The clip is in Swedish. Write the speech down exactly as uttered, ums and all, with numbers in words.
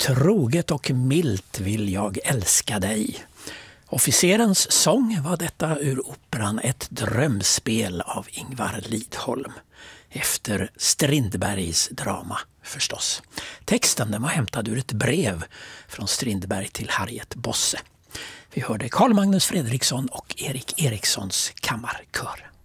Troget och milt vill jag älska dig. Officerens sång var detta ur operan Ett drömspel av Ingvar Lidholm. Efter Strindbergs drama förstås. Texten den var hämtad ur ett brev från Strindberg till Harriet Bosse. Vi hörde Carl Magnus Fredriksson och Erik Erikssons kammarkör.